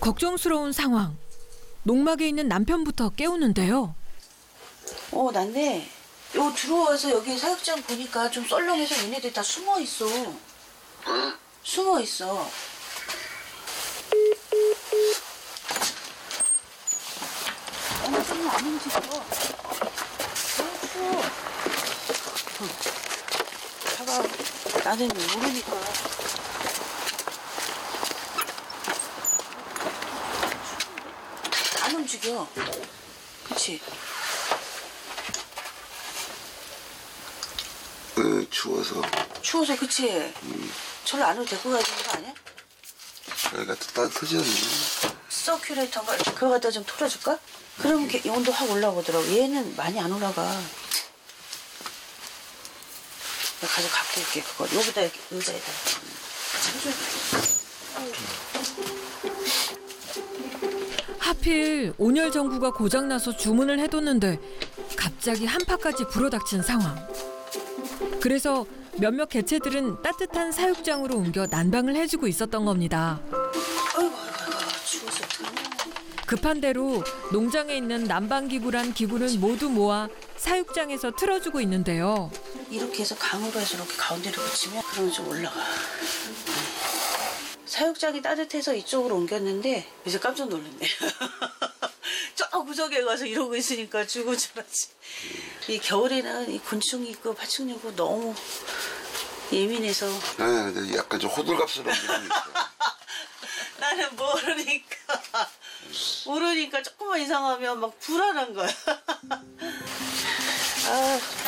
걱정스러운 상황. 농막에 있는 남편부터 깨우는데요. 난데 요 들어와서 여기 사육장 보니까 좀 썰렁해서 얘네들 다 숨어 있어. 숨어 있어. 좀 안 움직여. 추워. 봐봐. 나는 모르니까. 안 움직여. 그치? 추워서 그치? 절로 안으로 데리고 가야 되는 거 아니야? 여기가 또 따뜻하지 않니? 서큘레이터인가? 그거 갖다 좀 틀어줄까? 그러면 온도 확 올라오더라고. 얘는 많이 안 올라가. 내가 가서 갖고 올게. 그거 여기다 이렇게 의자에다 하필 온열 전구가 고장나서 주문을 해뒀는데 갑자기 한파까지 불어닥친 상황. 그래서 몇몇 개체들은 따뜻한 사육장으로 옮겨 난방을 해주고 있었던 겁니다. 아이고 추워서 어떡하냐. 급한 대로 농장에 있는 난방기구란 기구는 모두 모아 사육장에서 틀어주고 있는데요. 이렇게 해서 강으로 해서 이렇게 가운데로 붙이면 그러면 좀 올라가. 사육장이 따뜻해서 이쪽으로 옮겼는데 이제 깜짝 놀랐네. 저 구석에 가서 이러고 있으니까 죽은 줄 알았지. 이 겨울에는 이 곤충이 있고 파충류고 너무 예민해서. 네, 근데 약간 좀 호들갑스러운 느낌이 있어. 나는 모르니까 조금만 이상하면 막 불안한 거야. 아.